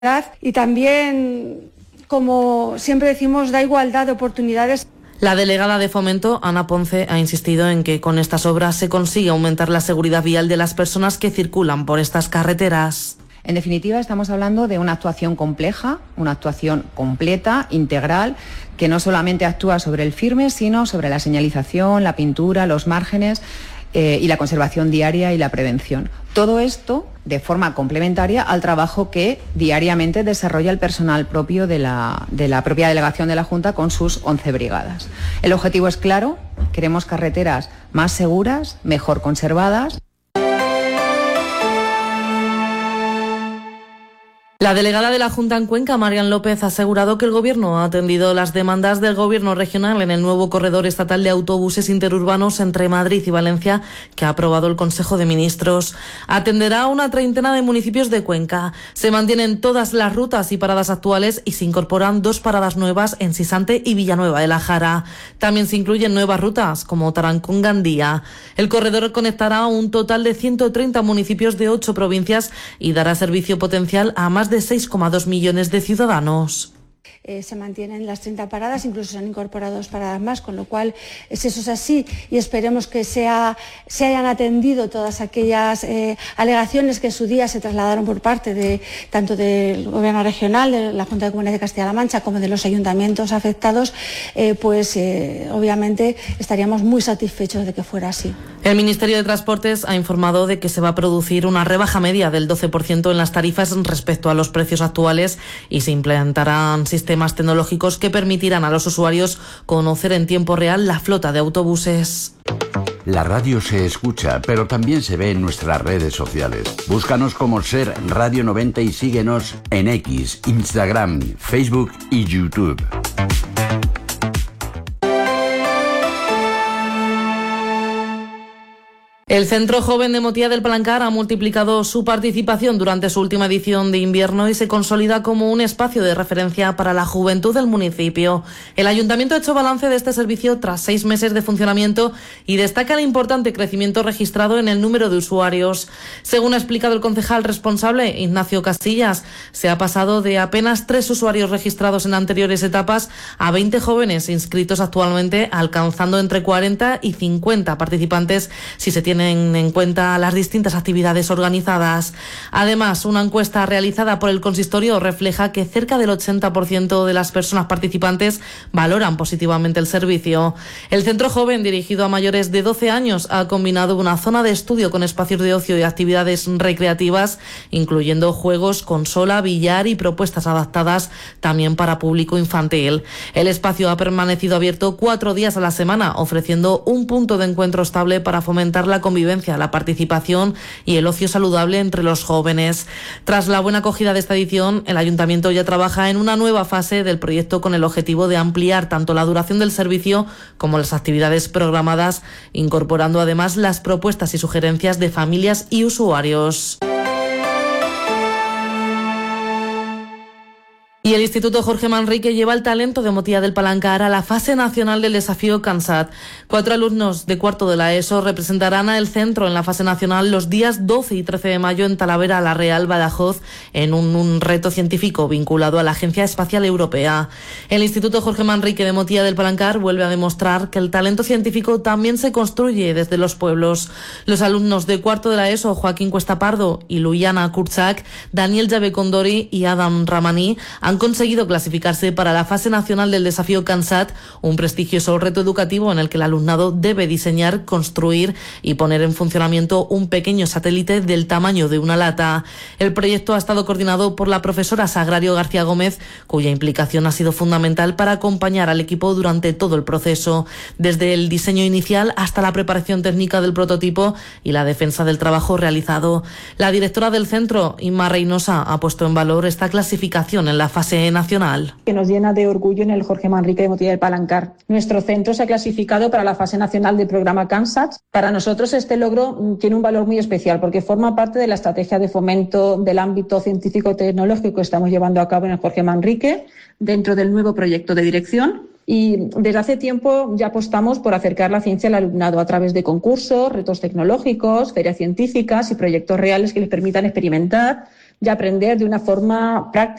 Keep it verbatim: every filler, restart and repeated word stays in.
y también, como siempre decimos, da igualdad de oportunidades. La delegada de Fomento, Ana Ponce, ha insistido en que con estas obras se consigue aumentar la seguridad vial de las personas que circulan por estas carreteras. En definitiva, estamos hablando de una actuación compleja, una actuación completa, integral, que no solamente actúa sobre el firme, sino sobre la señalización, la pintura, los márgenes eh, y la conservación diaria y la prevención. Todo esto de forma complementaria al trabajo que diariamente desarrolla el personal propio de la, de la propia delegación de la Junta con sus once brigadas. El objetivo es claro, queremos carreteras más seguras, mejor conservadas. La delegada de la Junta en Cuenca, Marian López, ha asegurado que el Gobierno ha atendido las demandas del Gobierno regional en el nuevo corredor estatal de autobuses interurbanos entre Madrid y Valencia, que ha aprobado el Consejo de Ministros. Atenderá a una treintena de municipios de Cuenca. Se mantienen todas las rutas y paradas actuales y se incorporan dos paradas nuevas en Sisante y Villanueva de la Jara. También se incluyen nuevas rutas, como Tarancón-Gandía. El corredor conectará a un total de ciento treinta municipios de ocho provincias y dará servicio potencial a más de seis coma dos millones de ciudadanos. Eh, se mantienen las treinta paradas, incluso se han incorporado dos paradas más, con lo cual es eso es así y esperemos que sea, se hayan atendido todas aquellas eh, alegaciones que en su día se trasladaron por parte de tanto del Gobierno regional, de la Junta de Comunidades de Castilla-La Mancha, como de los ayuntamientos afectados, eh, pues eh, obviamente estaríamos muy satisfechos de que fuera así. El Ministerio de Transportes ha informado de que se va a producir una rebaja media del doce por ciento en las tarifas respecto a los precios actuales y se implantarán sistemas tecnológicos que permitirán a los usuarios conocer en tiempo real la flota de autobuses. La radio se escucha, pero también se ve en nuestras redes sociales. Búscanos como Ser Radio noventa y síguenos en X, Instagram, Facebook y YouTube. El Centro Joven de Motía del Palancar ha multiplicado su participación durante su última edición de invierno y se consolida como un espacio de referencia para la juventud del municipio. El Ayuntamiento ha hecho balance de este servicio tras seis meses de funcionamiento y destaca el importante crecimiento registrado en el número de usuarios. Según ha explicado el concejal responsable, Ignacio Castillas, se ha pasado de apenas tres usuarios registrados en anteriores etapas a veinte jóvenes inscritos actualmente, alcanzando entre cuarenta y cincuenta participantes si se tiene en cuenta las distintas actividades organizadas. Además, una encuesta realizada por el consistorio refleja que cerca del ochenta por ciento de las personas participantes valoran positivamente el servicio. El Centro Joven, dirigido a mayores de doce años, ha combinado una zona de estudio con espacios de ocio y actividades recreativas, incluyendo juegos, consola, billar y propuestas adaptadas también para público infantil. El espacio ha permanecido abierto cuatro días a la semana, ofreciendo un punto de encuentro estable para fomentar la convivencia, la participación y el ocio saludable entre los jóvenes. Tras la buena acogida de esta edición, el Ayuntamiento ya trabaja en una nueva fase del proyecto con el objetivo de ampliar tanto la duración del servicio como las actividades programadas, incorporando además las propuestas y sugerencias de familias y usuarios. Y el Instituto Jorge Manrique lleva el talento de Motía del Palancar a la fase nacional del desafío CANSAT. Cuatro alumnos de cuarto de la ESO representarán al centro en la fase nacional los días doce y trece de mayo en Talavera la Real, Badajoz, en un, un reto científico vinculado a la Agencia Espacial Europea. El Instituto Jorge Manrique de Motía del Palancar vuelve a demostrar que el talento científico también se construye desde los pueblos. Los alumnos de cuarto de la ESO, Joaquín Cuesta Pardo y Luyana Kurczak, Daniel Llave Condori y Adam Ramani, han conseguido clasificarse para la fase nacional del desafío CANSAT, un prestigioso reto educativo en el que el alumnado debe diseñar, construir y poner en funcionamiento un pequeño satélite del tamaño de una lata. El proyecto ha estado coordinado por la profesora Sagrario García Gómez, cuya implicación ha sido fundamental para acompañar al equipo durante todo el proceso, desde el diseño inicial hasta la preparación técnica del prototipo y la defensa del trabajo realizado. La directora del centro, Inma Reynosa, ha puesto en valor esta clasificación en la fase nacional. Que nos llena de orgullo en el Jorge Manrique de Motía del Palancar. Nuestro centro se ha clasificado para la fase nacional del programa CANSAT. Para nosotros este logro tiene un valor muy especial porque forma parte de la estrategia de fomento del ámbito científico-tecnológico que estamos llevando a cabo en el Jorge Manrique dentro del nuevo proyecto de dirección. Y desde hace tiempo ya apostamos por acercar la ciencia al alumnado a través de concursos, retos tecnológicos, ferias científicas y proyectos reales que les permitan experimentar, y aprender de una forma práctica